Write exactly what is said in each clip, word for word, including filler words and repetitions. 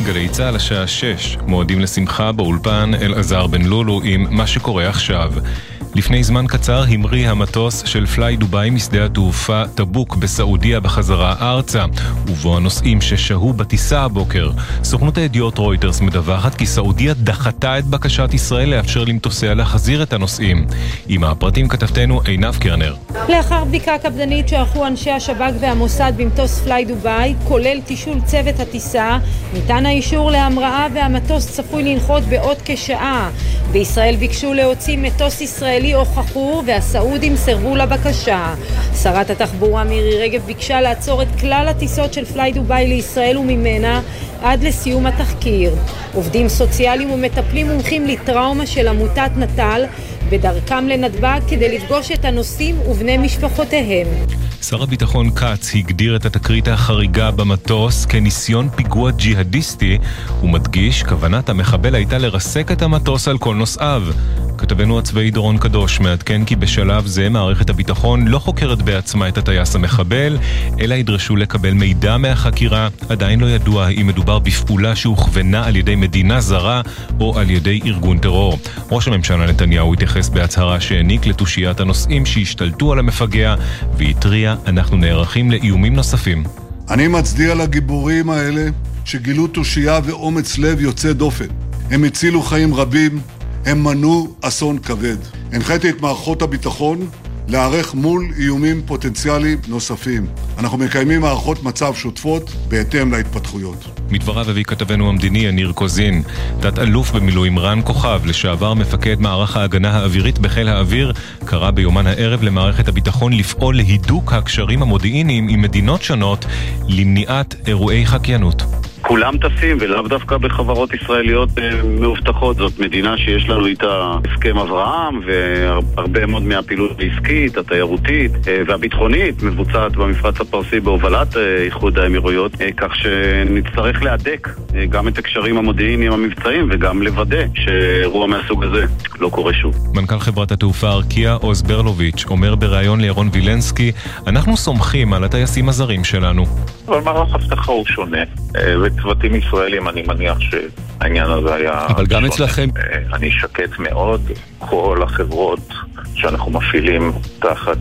גלי צהל השעה שש, מועדים לשמחה באולפן אלעזר בן לולו עם מה שקורה עכשיו. לפני זמן קצר המריא המטוס של פליי דוביי משדה התעופה טבוק בסעודיה בחזרה ארצה, ובו הנוסעים ששהו בטיסה הבוקר. סוכנות הידיעות רויטרס מדווחת כי סעודיה דחתה את בקשת ישראל לאפשר למטוסיה להחזיר את הנוסעים. עם הפרטים כתבתנו עינב קרנר. לאחר בדיקה קפדנית שערכו אנשי השב"כ והמוסד במטוס פליי דוביי, כולל תישול צוות הטיסה, ניתן האישור להמראה והמטוס צפוי לנחות בעוד כשעה. בישראל ביקשו להוציא מטוס ישראלי או חכור והסעודים סרבו לבקשה. שרת התחבורה מירי רגב ביקשה לעצור את כלל הטיסות של פליי דוביי לישראל וממנה עד לסיום התחקיר. עובדים סוציאליים ומטפלים מומחים לטראומה של עמותת נטל בדרכם לנתב"ג כדי לפגוש את הנוסעים ובני משפחותיהם. שר הביטחון קץ הגדיר את התקרית החריגה במטוס כניסיון פיגוע ג'יהדיסטי, ומדגיש כוונת המחבל הייתה לרסק את המטוס על כל נוסעיו. כתבנו הצבאי דורון קדוש מעדכן כי בשלב זה מערכת הביטחון לא חוקרת בעצמה את הטייס המחבל, אלא ידרשו לקבל מידע מהחקירה. עדיין לא ידוע אם מדובר בפעולה שהוכוונה על ידי מדינה זרה או על ידי ארגון טרור. ראש הממשלה נתניהו התייחס בהצהרה שהעניק לתושיית הנוסעים שהשתלטו על המפגע, והתריע, אנחנו נערכים לאיומים נוספים. אני מצדיע לגיבורים האלה שגילו תושייה ואומץ לב יוצא דופן. הם הצילו חיים רבים, הם מנעו אסון כבד. הנחיתי את מערכות הביטחון להיערך מול איומים פוטנציאליים נוספים. אנחנו מקיימים מערכות מצב שוטפות בהתאם להתפתחויות. מדבריו הביא כתבנו המדיני יניר קוזין. תת אלוף במילואים רן כוכב, לשעבר מפקד מערך ההגנה האווירית בחיל האוויר, קרא ביומן הערב למערכת הביטחון לפעול להידוק הקשרים המודיעיניים עם מדינות שונות למניעת אירועי חקיינות. כולם טסים ולאו דווקא בחברות ישראליות מאובטחות. זאת מדינה שיש לנו איתה הסכם אברהם, והרבה מאוד מהפעילות העסקית, התיירותית והביטחונית מבוצעת במפרץ הפרסי בהובלת איחוד האמירויות, כך שנצטרך להדק גם את הקשרים המודיעיניים המבצעיים וגם לוודא שאירוע מהסוג הזה לא קורה שוב. מנכ"ל חברת התעופה ארקיע עוז ברלוביץ' אומר בריאיון לירון וילנסקי, אנחנו סומכים על הטייסים הזרים שלנו. אבל מערך אבטחה הוא שונה, וצוותים ישראלים אני מניח שהעניין הזה היה... אבל גם אצלכם... אני שקט מאוד, כל החברות שאנחנו מפעילים תחת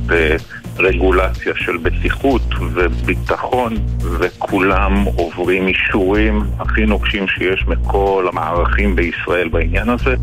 רגולציה של בטיחות וביטחון, וכולם עוברים אישורים הכי נוקשים שיש מכל המערכים בישראל בעניין הזה.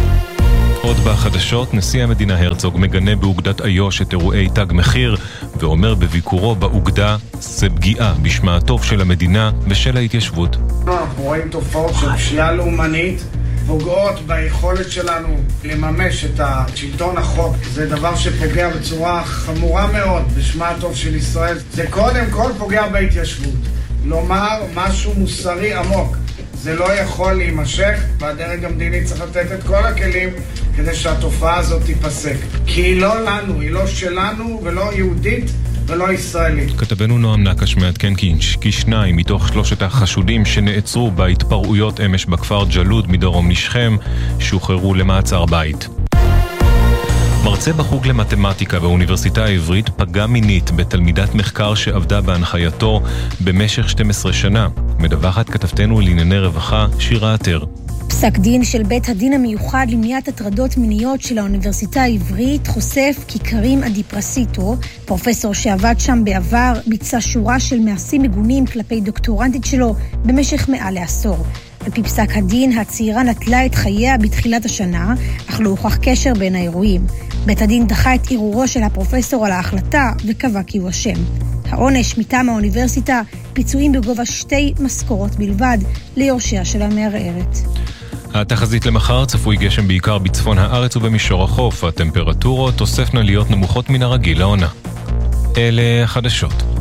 עוד בחדשות, נשיא המדינה הרצוג מגנה באוגדת איו"ש את אירועי תג מחיר, ואומר בביקורו באוגדה, זה פגיעה בשמה הטוב של המדינה ושל ההתיישבות. אנחנו רואים תופעות של פשיעה לאומנית, פוגעות ביכולת שלנו לממש את שלטון החוק. זה דבר שפוגע בצורה חמורה מאוד בשמה הטוב של ישראל. זה קודם כל פוגע בהתיישבות. לומר משהו מוסרי עמוק. זה לא יכול להימשך, והדרג המדיני צריך לתת את כל הכלים כדי שהתופעה הזאת תיפסק. כי היא לא לנו, היא לא שלנו ולא יהודית ולא ישראלית. כתבנו נועם נקש מעדכן כי שניים מתוך שלושת החשודים שנעצרו בהתפרעויות אמש בכפר ג'לוד מדרום לשכם שוחררו למעצר בית. מרצה בחוג למתמטיקה באוניברסיטה העברית פגע מינית בתלמידת מחקר שעבדה בהנחייתו במשך שתים עשרה שנה. מדווחת כתבתנו לענייני רווחה שירה עטר. פסק דין של בית הדין המיוחד למניעת הטרדות מיניות של האוניברסיטה העברית חושף כי קרים אדיפרסיטו, פרופסור שעבד שם בעבר, ביצע שורה של מעשים מגונים כלפי דוקטורנטית שלו במשך מעל לעשור. על פי פסק הדין, הצעירה נטלה את חייה בתחילת השנה, אך לא הוכח קשר בין האירועים. בית הדין דחה את ערעורו של הפרופסור על ההחלטה וקבע כי הוא אשם. העונש מטעם האוניברסיטה, פיצויים בגובה שתי משכורות בלבד ליורשיה של המערערת. התחזית למחר, צפוי גשם בעיקר בצפון הארץ ובמישור החוף. הטמפרטורות תוספנה להיות נמוכות מן הרגיל לעונה. אלה חדשות.